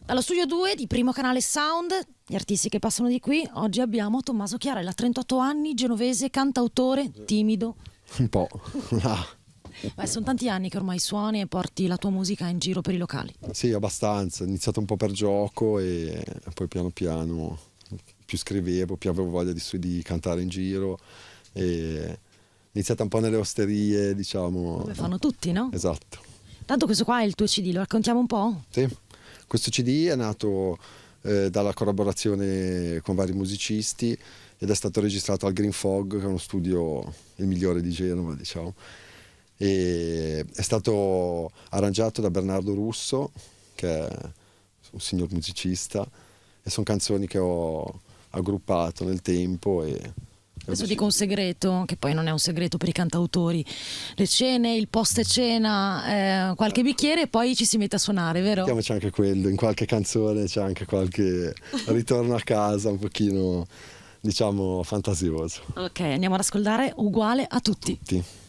Dallo studio 2 di Primo Canale Sound, gli artisti che passano di qui, oggi abbiamo Tommaso Chiarella, 38 anni, genovese, cantautore, timido. Un po'. Beh, sono tanti anni che ormai suoni e porti la tua musica in giro per i locali. Sì, abbastanza. Ho iniziato un po' per gioco e poi piano piano più scrivevo, più avevo voglia di cantare in giro. E ho iniziato un po' nelle osterie, diciamo. Come fanno tutti, no? Esatto. Tanto questo qua è il tuo CD, lo raccontiamo un po'? Sì. Questo CD è nato dalla collaborazione con vari musicisti ed è stato registrato al Green Fog, che è uno studio il migliore di Genova, diciamo. E è stato arrangiato da Bernardo Russo, che è un signor musicista, e sono canzoni che ho aggruppato nel tempo. Adesso dico un segreto, che poi non è un segreto per i cantautori: le cene, il post cena, qualche bicchiere e poi ci si mette a suonare, vero? Mettiamoci anche quello, in qualche canzone c'è anche qualche ritorno a casa un pochino, diciamo, fantasioso. Ok, andiamo ad ascoltare Uguale a tutti. Tutti.